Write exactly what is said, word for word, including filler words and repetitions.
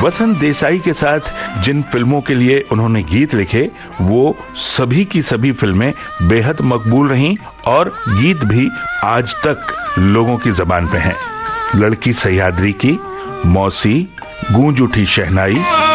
वसंत देसाई के साथ जिन फिल्मों के लिए उन्होंने गीत लिखे वो सभी की सभी फिल्में बेहद मकबूल रहीं और गीत भी आज तक लोगों की जबान पे हैं। लड़की सह्याद्री की, मौसी, गूंज उठी शहनाई,